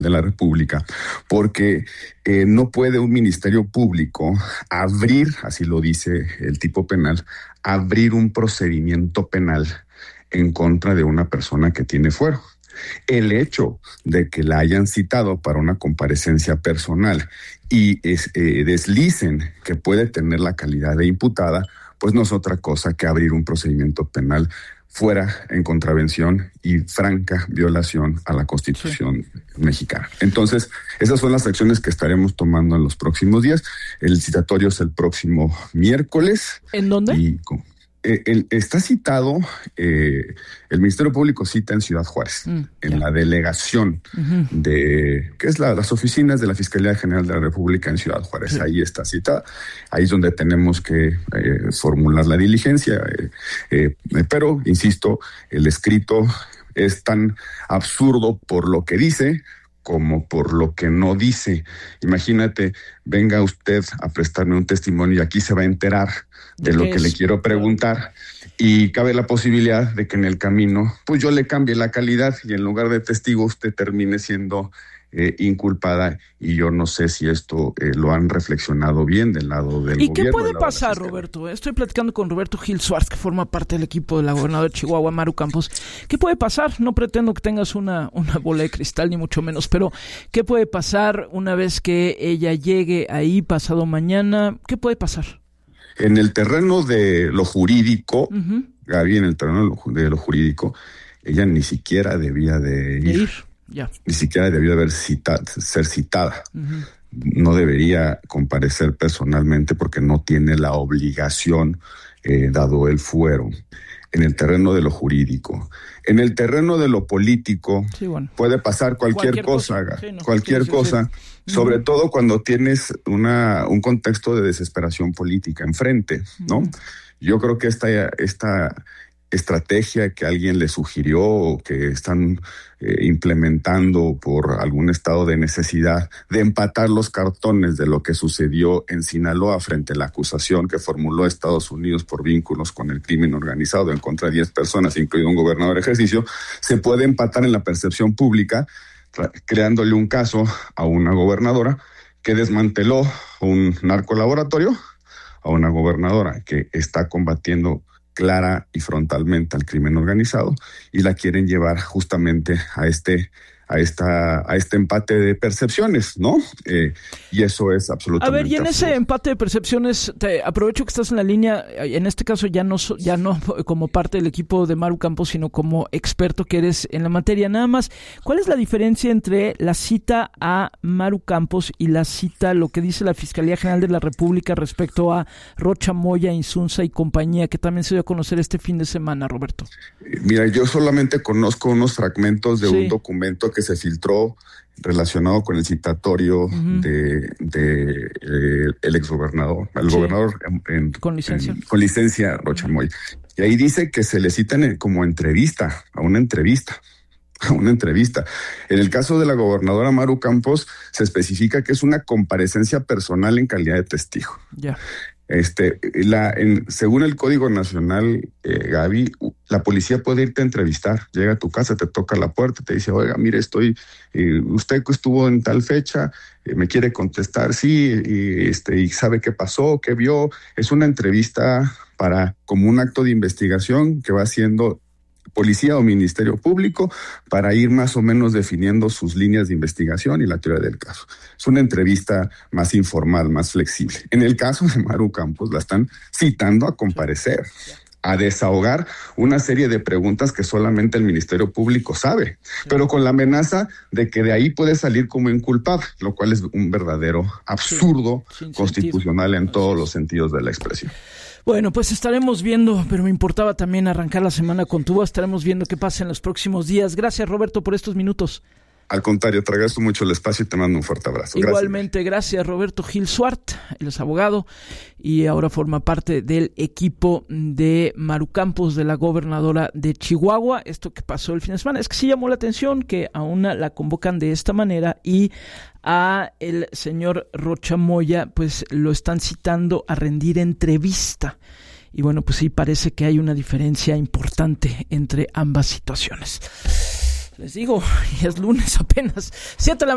de la República, porque no puede un ministerio público abrir, así lo dice el tipo penal, abrir un procedimiento penal en contra de una persona que tiene fuero. El hecho de que la hayan citado para una comparecencia personal y deslicen que puede tener la calidad de imputada, pues no es otra cosa que abrir un procedimiento penal fuera en contravención y franca violación a la Constitución mexicana. Entonces, esas son las acciones que estaremos tomando en los próximos días. El citatorio es el próximo miércoles. ¿En dónde? Está citado, el Ministerio Público cita en Ciudad Juárez, en la delegación de, que es las oficinas de la Fiscalía General de la República en Ciudad Juárez. Sí. Ahí está citada, ahí es donde tenemos que formular la diligencia, pero, insisto, el escrito es tan absurdo por lo que dice como por lo que no dice. Imagínate, venga usted a prestarme un testimonio y aquí se va a enterar de lo que le quiero preguntar, y cabe la posibilidad de que en el camino pues yo le cambie la calidad y en lugar de testigo usted termine siendo inculpada, y yo no sé si esto lo han reflexionado bien del lado del gobierno. ¿Y qué puede pasar, Roberto? Estoy platicando con Roberto Gil Suárez, que forma parte del equipo de la gobernadora de Chihuahua, Maru Campos. ¿Qué puede pasar? No pretendo que tengas una bola de cristal, ni mucho menos, pero ¿qué puede pasar una vez que ella llegue ahí pasado mañana? ¿Qué puede pasar? En el terreno de lo jurídico, Gaby, en el terreno de lo jurídico, ella ni siquiera debía de ir. Ya. Ni siquiera debió haber ser citada. No debería comparecer personalmente porque no tiene la obligación, dado el fuero. En el terreno de lo jurídico. En el terreno de lo político, puede pasar cualquier cosa. Cualquier cosa. Sobre todo cuando tienes un contexto de desesperación política enfrente, ¿no? Yo creo que esta estrategia que alguien le sugirió o que están implementando por algún estado de necesidad de empatar los cartones de lo que sucedió en Sinaloa frente a la acusación que formuló Estados Unidos por vínculos con el crimen organizado en contra de 10 personas, incluido un gobernador de ejercicio, se puede empatar en la percepción pública, creándole un caso a una gobernadora que desmanteló un narcolaboratorio, a una gobernadora que está combatiendo clara y frontalmente al crimen organizado, y la quieren llevar justamente a este empate de percepciones, ¿no? Y eso es absolutamente. A ver, y en ese empate de percepciones, te aprovecho que estás en la línea, en este caso ya no como parte del equipo de Maru Campos, sino como experto que eres en la materia. Nada más, ¿cuál es la diferencia entre la cita a Maru Campos y la cita, lo que dice la Fiscalía General de la República respecto a Rocha Moya, Insunza y compañía, que también se dio a conocer este fin de semana, Roberto? Mira, yo solamente conozco unos fragmentos de un documento que se filtró relacionado con el citatorio de el exgobernador, el gobernador con licencia Rocha Moya. Y ahí dice que se le citan como entrevista, a una entrevista. En el caso de la gobernadora Maru Campos se especifica que es una comparecencia personal en calidad de testigo. Ya. Según el Código Nacional, Gaby, la policía puede irte a entrevistar. Llega a tu casa, te toca la puerta, te dice, oiga, mire, usted estuvo en tal fecha, me quiere contestar, sí, y sabe qué pasó, qué vio. Es una entrevista como un acto de investigación que va haciendo policía o ministerio público para ir más o menos definiendo sus líneas de investigación y la teoría del caso. Es una entrevista más informal, más flexible. En el caso de Maru Campos la están citando a comparecer, a desahogar una serie de preguntas que solamente el Ministerio Público sabe, pero con la amenaza de que de ahí puede salir como inculpable, lo cual es un verdadero absurdo constitucional en todos los sentidos de la expresión. Bueno, pues estaremos viendo, pero me importaba también arrancar la semana con tu voz. Estaremos viendo qué pasa en los próximos días. Gracias, Roberto, por estos minutos. Al contrario, te agradezco mucho el espacio y te mando un fuerte abrazo. Igualmente, gracias Roberto Gil Suárez, él es abogado y ahora forma parte del equipo de Maru Campos, de la gobernadora de Chihuahua. Esto que pasó el fin de semana, es que sí llamó la atención que a una la convocan de esta manera y a el señor Rocha Moya pues lo están citando a rendir entrevista. Y bueno, pues sí, parece que hay una diferencia importante entre ambas situaciones. Les digo, y es lunes apenas, 7 de la